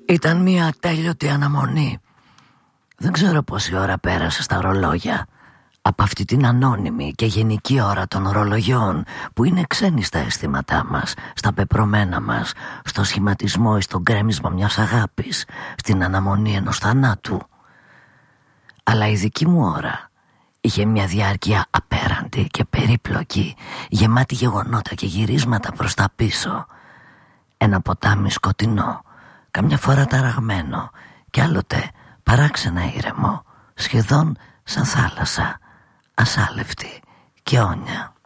Ήταν μια ατέλειωτη αναμονή. Δεν ξέρω πόση ώρα πέρασε στα ρολόγια. Από αυτή την ανώνυμη και γενική ώρα των ρολογιών που είναι ξένη στα αισθήματά μας, στα πεπρωμένα μας, στο σχηματισμό ή στο γκρέμισμα μιας αγάπης, στην αναμονή ενός θανάτου. Αλλά η δική μου ώρα είχε μια διάρκεια απέραντη και περίπλοκη, γεμάτη γεγονότα και γυρίσματα προς τα πίσω. Ένα ποτάμι σκοτεινό, καμιά φορά ταραγμένο κι άλλοτε παράξενα ήρεμο, σχεδόν σαν θάλασσα, ασάλευτη και όνια.